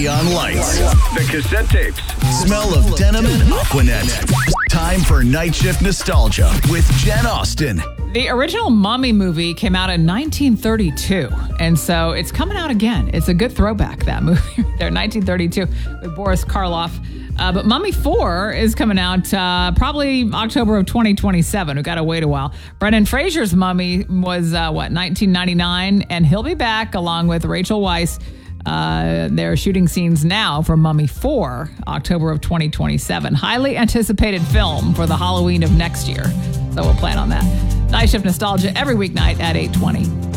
On lights. The cassette tapes. Smell of denim and Aquanet. Time for Night Shift Nostalgia with Jen Austen. The original Mummy movie came out in 1932, and so it's coming out again. It's a good throwback, that movie there, 1932, with Boris Karloff. But Mummy 4 is coming out probably October of 2027. We've got to wait a while. Brendan Fraser's Mummy was, 1999, and he'll be back along with Rachel Weisz. They're shooting scenes now for Mummy 4, October of 2027. Highly anticipated film for the Halloween of next year. So we'll plan on that. Night Shift Nostalgia every weeknight at 8:20.